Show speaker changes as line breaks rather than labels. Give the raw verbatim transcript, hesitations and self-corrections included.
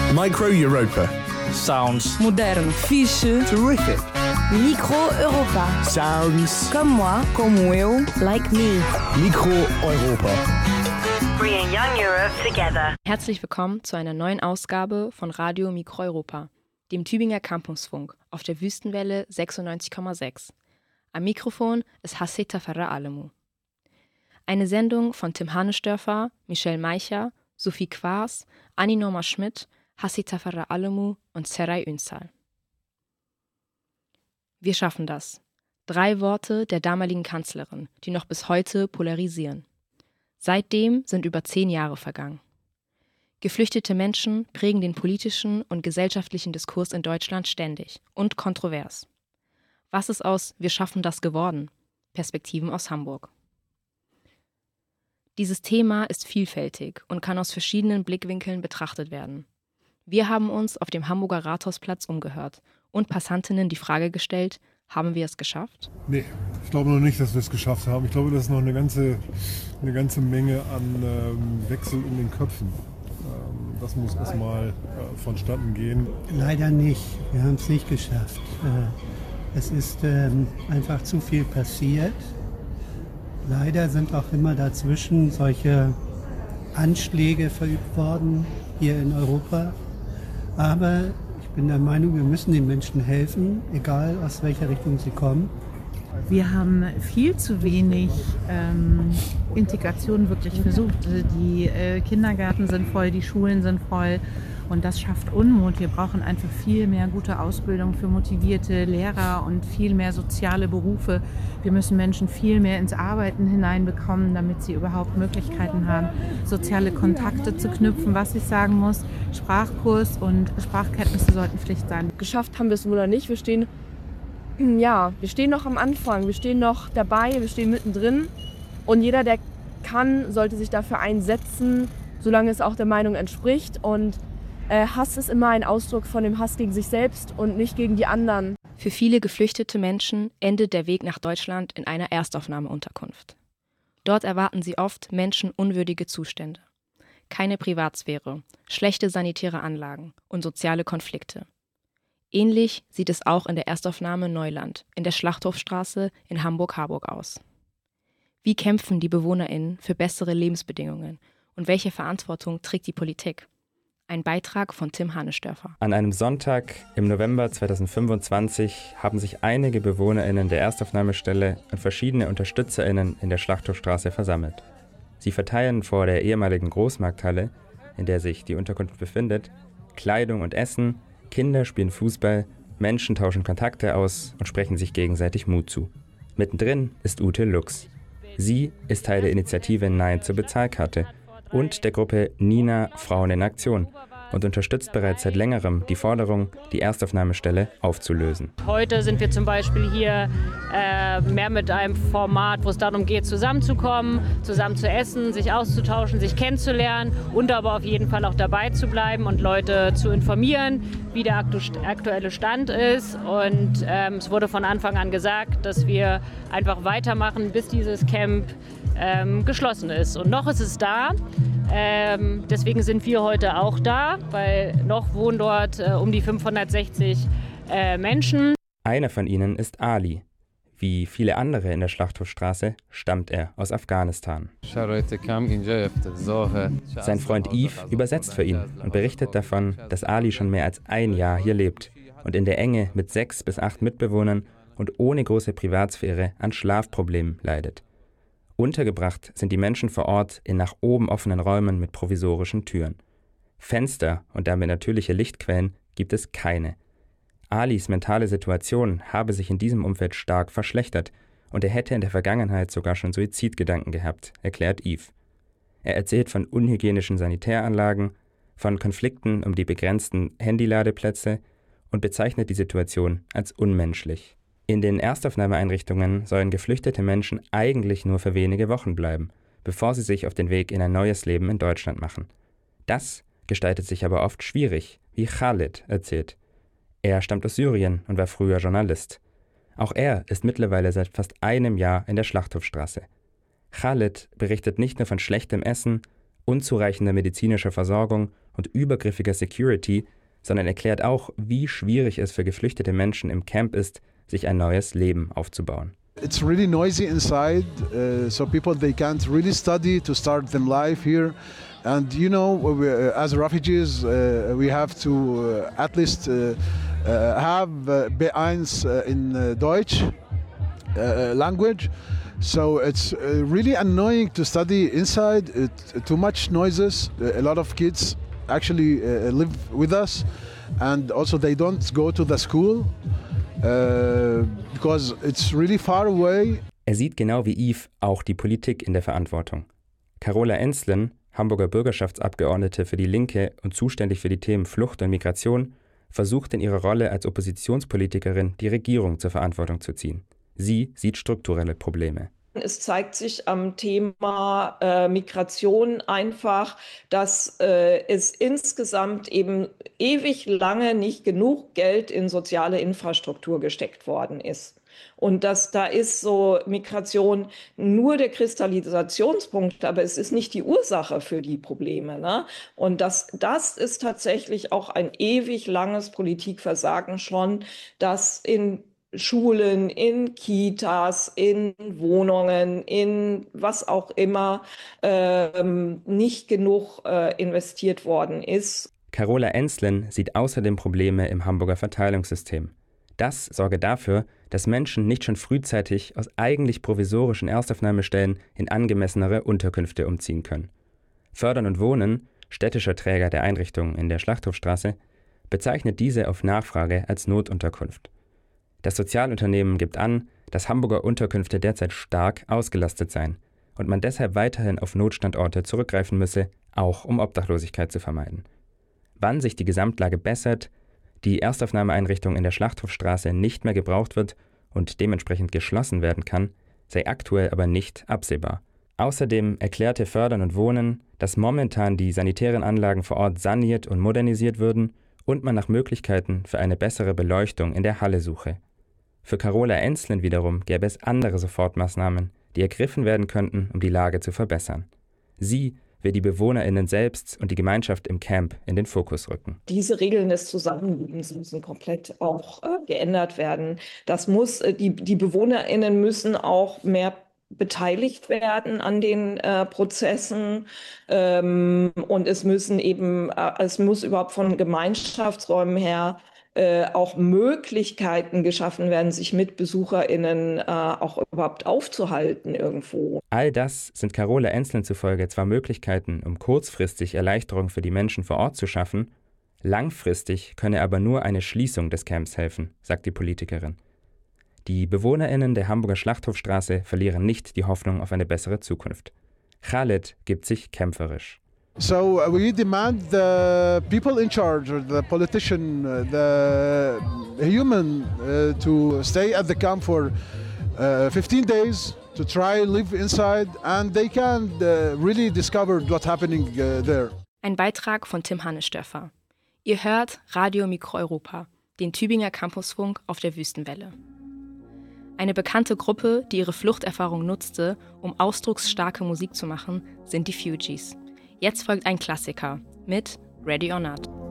Micro Europa.
Sounds.
Modern.
Fiche. Terrific.
Micro Europa.
Sounds.
Comme moi. Como eu. Like me.
Micro Europa.
Bringing young Europe together.
Herzlich willkommen zu einer neuen Ausgabe von Radio Micro Europa, dem Tübinger Campusfunk auf der Wüstenwelle sechsundneunzig Komma sechs. Am Mikrofon ist Hasse Tafarra Alemu. Eine Sendung von Tim Hanesdörfer, Michelle Meicher, Sophie Quaas, Anni Norma Schmidt, Hasse Tafarra Alemu und Seray Ünsal. Wir schaffen das. Drei Worte der damaligen Kanzlerin, die noch bis heute polarisieren. Seitdem sind über zehn Jahre vergangen. Geflüchtete Menschen prägen den politischen und gesellschaftlichen Diskurs in Deutschland ständig und kontrovers. Was ist aus Wir schaffen das geworden? Perspektiven aus Hamburg. Dieses Thema ist vielfältig und kann aus verschiedenen Blickwinkeln betrachtet werden. Wir haben uns auf dem Hamburger Rathausplatz umgehört und Passantinnen die Frage gestellt, haben wir es geschafft?
Nee, ich glaube noch nicht, dass wir es geschafft haben. Ich glaube, das ist noch eine ganze, eine ganze Menge an ähm, Wechsel in den Köpfen. Ähm, das muss erstmal äh, vonstatten gehen.
Leider nicht. Wir haben es nicht geschafft. Äh, es ist ähm, einfach zu viel passiert. Leider sind auch immer dazwischen solche Anschläge verübt worden hier in Europa. Aber ich bin der Meinung, wir müssen den Menschen helfen, egal aus welcher Richtung sie kommen.
Wir haben viel zu wenig ähm, Integration wirklich versucht. Die äh, Kindergärten sind voll, die Schulen sind voll und das schafft Unmut. Wir brauchen einfach viel mehr gute Ausbildung für motivierte Lehrer und viel mehr soziale Berufe. Wir müssen Menschen viel mehr ins Arbeiten hineinbekommen, damit sie überhaupt Möglichkeiten haben, soziale Kontakte zu knüpfen. Was ich sagen muss, Sprachkurs und Sprachkenntnisse sollten Pflicht sein.
Geschafft haben wir es wohl oder nicht. Wir stehen Ja, wir stehen noch am Anfang, wir stehen noch dabei, wir stehen mittendrin und jeder, der kann, sollte sich dafür einsetzen, solange es auch der Meinung entspricht und äh, Hass ist immer ein Ausdruck von dem Hass gegen sich selbst und nicht gegen die anderen.
Für viele geflüchtete Menschen endet der Weg nach Deutschland in einer Erstaufnahmeunterkunft. Dort erwarten sie oft menschenunwürdige Zustände. Keine Privatsphäre, schlechte sanitäre Anlagen und soziale Konflikte. Ähnlich sieht es auch in der Erstaufnahme Neuland in der Schlachthofstraße in Hamburg-Harburg aus. Wie kämpfen die BewohnerInnen für bessere Lebensbedingungen und welche Verantwortung trägt die Politik? Ein Beitrag von Tim Hanesdörfer.
An einem Sonntag im November zweitausendfünfundzwanzig haben sich einige BewohnerInnen der Erstaufnahmestelle und verschiedene UnterstützerInnen in der Schlachthofstraße versammelt. Sie verteilen vor der ehemaligen Großmarkthalle, in der sich die Unterkunft befindet, Kleidung und Essen. Kinder spielen Fußball, Menschen tauschen Kontakte aus und sprechen sich gegenseitig Mut zu. Mittendrin ist Ute Lux. Sie ist Teil der Initiative Nein zur Bezahlkarte und der Gruppe Nina Frauen in Aktion und unterstützt bereits seit längerem die Forderung, die Erstaufnahmestelle aufzulösen.
Heute sind wir zum Beispiel hier äh, mehr mit einem Format, wo es darum geht, zusammenzukommen, zusammen zu essen, sich auszutauschen, sich kennenzulernen und aber auf jeden Fall auch dabei zu bleiben und Leute zu informieren, wie der aktuelle Stand ist. Und ähm, es wurde von Anfang an gesagt, dass wir einfach weitermachen, bis dieses Camp ähm, geschlossen ist. Und noch ist es da. Ähm, deswegen sind wir heute auch da, weil noch wohnen dort äh, um die fünfhundertsechzig äh, Menschen.
Einer von ihnen ist Ali. Wie viele andere in der Schlachthofstraße stammt er aus Afghanistan. Sein Freund Yves übersetzt für ihn und berichtet davon, dass Ali schon mehr als ein Jahr hier lebt und in der Enge mit sechs bis acht Mitbewohnern und ohne große Privatsphäre an Schlafproblemen leidet. Untergebracht sind die Menschen vor Ort in nach oben offenen Räumen mit provisorischen Türen. Fenster und damit natürliche Lichtquellen gibt es keine. Alis mentale Situation habe sich in diesem Umfeld stark verschlechtert und er hätte in der Vergangenheit sogar schon Suizidgedanken gehabt, erklärt Yves. Er erzählt von unhygienischen Sanitäranlagen, von Konflikten um die begrenzten Handyladeplätze und bezeichnet die Situation als unmenschlich. In den Erstaufnahmeeinrichtungen sollen geflüchtete Menschen eigentlich nur für wenige Wochen bleiben, bevor sie sich auf den Weg in ein neues Leben in Deutschland machen. Das gestaltet sich aber oft schwierig, wie Khalid erzählt. Er stammt aus Syrien und war früher Journalist. Auch er ist mittlerweile seit fast einem Jahr in der Schlachthofstraße. Khalid berichtet nicht nur von schlechtem Essen, unzureichender medizinischer Versorgung und übergriffiger Security, sondern erklärt auch, wie schwierig es für geflüchtete Menschen im Camp ist, sich ein neues Leben aufzubauen.
It's really noisy inside, uh, so people they can't really study to start them life here. And you know, we, uh, as refugees, uh, we have to uh, at least uh, uh, have uh, B eins uh, in uh, Deutsch uh, language. So it's uh, really annoying to study inside. It, too much noises. A lot of kids actually uh, live with us, and also they don't go to the school uh, because it's really far away.
Er sieht genau wie Yves auch die Politik in der Verantwortung. Carola Enslen, Hamburger Bürgerschaftsabgeordnete für die Linke und zuständig für die Themen Flucht und Migration, versucht in ihrer Rolle als Oppositionspolitikerin die Regierung zur Verantwortung zu ziehen. Sie sieht strukturelle Probleme.
Es zeigt sich am Thema äh, Migration einfach, dass äh, es insgesamt eben ewig lange nicht genug Geld in soziale Infrastruktur gesteckt worden ist. Und dass da ist so Migration nur der Kristallisationspunkt, aber es ist nicht die Ursache für die Probleme, ne? Und das, das ist tatsächlich auch ein ewig langes Politikversagen schon, dass in Schulen, in Kitas, in Wohnungen, in was auch immer ähm, nicht genug äh, investiert worden ist.
Carola Enslen sieht außerdem Probleme im Hamburger Verteilungssystem. Das sorge dafür, dass Menschen nicht schon frühzeitig aus eigentlich provisorischen Erstaufnahmestellen in angemessenere Unterkünfte umziehen können. Fördern und Wohnen, städtischer Träger der Einrichtung in der Schlachthofstraße, bezeichnet diese auf Nachfrage als Notunterkunft. Das Sozialunternehmen gibt an, dass Hamburger Unterkünfte derzeit stark ausgelastet seien und man deshalb weiterhin auf Notstandorte zurückgreifen müsse, auch um Obdachlosigkeit zu vermeiden. Wann sich die Gesamtlage bessert, die Erstaufnahmeeinrichtung in der Schlachthofstraße nicht mehr gebraucht wird und dementsprechend geschlossen werden kann, sei aktuell aber nicht absehbar. Außerdem erklärte Fördern und Wohnen, dass momentan die sanitären Anlagen vor Ort saniert und modernisiert würden und man nach Möglichkeiten für eine bessere Beleuchtung in der Halle suche. Für Carola Enslen wiederum gäbe es andere Sofortmaßnahmen, die ergriffen werden könnten, um die Lage zu verbessern. Sie will die BewohnerInnen selbst und die Gemeinschaft im Camp in den Fokus rücken.
Diese Regeln des Zusammenlebens müssen komplett auch äh, geändert werden. Das muss, äh, die, die BewohnerInnen müssen auch mehr beteiligt werden an den äh, Prozessen ähm, und es müssen eben, äh, es muss überhaupt von Gemeinschaftsräumen her äh, auch Möglichkeiten geschaffen werden, sich mit BesucherInnen äh, auch überhaupt aufzuhalten irgendwo.
All das sind Carola Enslen zufolge zwar Möglichkeiten, um kurzfristig Erleichterung für die Menschen vor Ort zu schaffen, langfristig könne aber nur eine Schließung des Camps helfen, sagt die Politikerin. Die BewohnerInnen der Hamburger Schlachthofstraße verlieren nicht die Hoffnung auf eine bessere Zukunft. Khaled gibt sich kämpferisch.
So uh, we demand the people in charge, or the politician, uh, the human, uh, to stay at the camp for uh, fifteen days to try live inside, and they can uh, really discover what's happening uh, there.
Ein Beitrag von Tim Hannesdörfer. Ihr hört Radio Mikro Europa, den Tübinger Campusfunk auf der Wüstenwelle. Eine bekannte Gruppe, die ihre Fluchterfahrung nutzte, um ausdrucksstarke Musik zu machen, sind die Fugees. Jetzt folgt ein Klassiker mit Ready or Not.